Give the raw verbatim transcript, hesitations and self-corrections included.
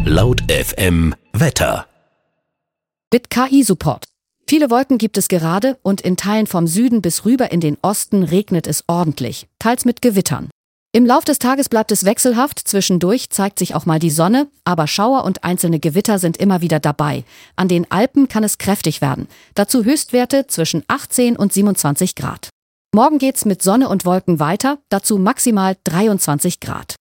Laut F M Wetter. Mit K I-Support. Viele Wolken gibt es gerade und in Teilen vom Süden bis rüber in den Osten regnet es ordentlich, teils mit Gewittern. Im Lauf des Tages bleibt es wechselhaft, zwischendurch zeigt sich auch mal die Sonne, aber Schauer und einzelne Gewitter sind immer wieder dabei. An den Alpen kann es kräftig werden. Dazu Höchstwerte zwischen achtzehn und siebenundzwanzig Grad. Morgen geht's mit Sonne und Wolken weiter, dazu maximal dreiundzwanzig Grad.